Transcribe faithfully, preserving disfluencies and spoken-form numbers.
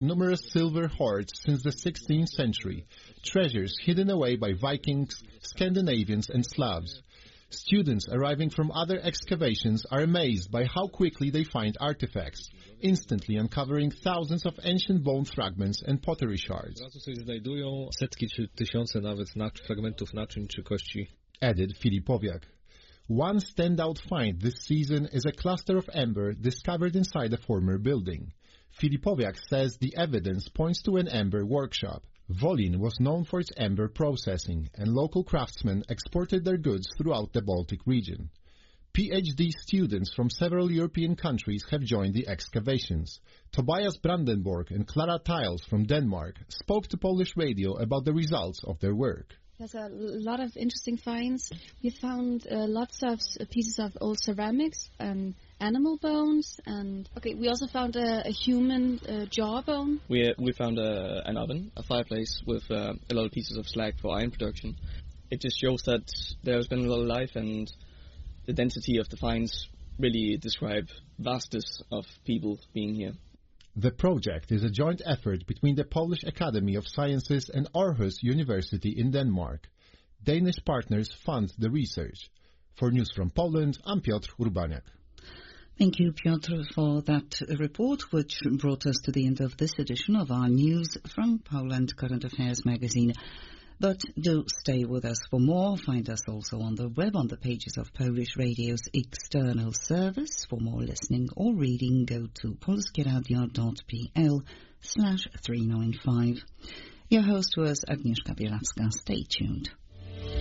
numerous silver hoards since the sixteenth century, treasures hidden away by Vikings, Scandinavians and Slavs. Students arriving from other excavations are amazed by how quickly they find artifacts, instantly uncovering thousands of ancient bone fragments and pottery shards. Setki czy tysiące nawet fragmentów naczyń czy kości. Added Filipowiak. One standout find this season is a cluster of amber discovered inside a former building. Filipowiak says the evidence points to an amber workshop. Wolin was known for its amber processing, and local craftsmen exported their goods throughout the Baltic region. PhD students from several European countries have joined the excavations. Tobias Brandenburg and Clara Tiles from Denmark spoke to Polish radio about the results of their work. There's a lot of interesting finds. We found uh, lots of pieces of old ceramics and animal bones, and okay, we also found a, a human uh, jawbone. We we found a, an oven, a fireplace with uh, a lot of pieces of slag for iron production. It just shows that there's been a lot of life, and the density of the finds really describe vastness of people being here. The project is a joint effort between the Polish Academy of Sciences and Aarhus University in Denmark. Danish partners fund the research. For News from Poland, I'm Piotr Urbaniak. Thank you, Piotr, for that report, which brought us to the end of this edition of our News from Poland Current Affairs magazine. But do stay with us for more. Find us also on the web on the pages of Polish Radio's external service. For more listening or reading, go to polskieradio.pl slash 395. Your host was Agnieszka Bielawska. Stay tuned.